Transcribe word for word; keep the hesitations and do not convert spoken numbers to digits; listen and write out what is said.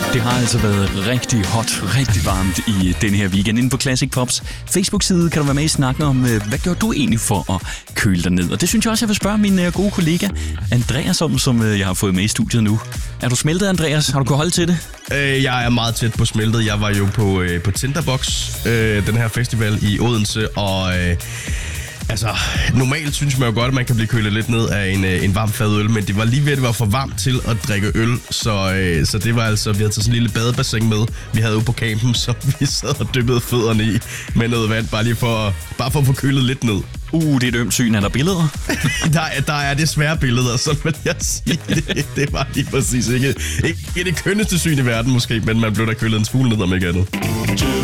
Det har altså været rigtig hot, rigtig varmt i den her weekend. Inde på Classic Pops Facebook-side kan du være med i snakken om, hvad gør du egentlig for at køle dig ned? Og det synes jeg også, jeg vil spørge min gode kollega Andreas om, som jeg har fået med i studiet nu. Er du smeltet, Andreas? Har du kunnet holde til det? Øh, jeg er meget tæt på smeltet. Jeg var jo på, øh, på Tinderbox, øh, den her festival i Odense, og... Øh, Altså, normalt synes man jo godt, at man kan blive kølet lidt ned af en, en varm fadøl, men det var lige ved, at det var for varmt til at drikke øl, så, øh, så det var altså, vi havde taget sådan en lille badebassin med, vi havde jo på campen, så vi sad og dyppede fødderne i med noget vand, bare lige for, bare for at få kølet lidt ned. Uh, det er et ømt syn. Er der billeder? der, er, der er desværre billeder, så vil jeg sige, det, det var lige præcis ikke, ikke det kønneste syn i verden måske, men man blev da kølet en smule ned om ikke andet.